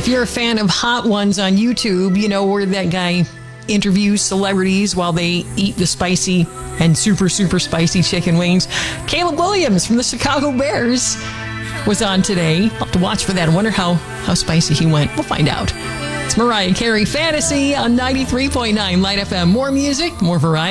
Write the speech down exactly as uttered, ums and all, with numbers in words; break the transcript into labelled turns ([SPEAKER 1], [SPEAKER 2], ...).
[SPEAKER 1] If you're a fan of Hot Ones on YouTube, you know where that guy interviews celebrities while they eat the spicy and super, super spicy chicken wings. Caleb Williams from the Chicago Bears was on today. I'll have to watch for that. I wonder how, how spicy he went. We'll find out. It's Mariah Carey Fantasy on ninety-three point nine Light F M. More music, more variety.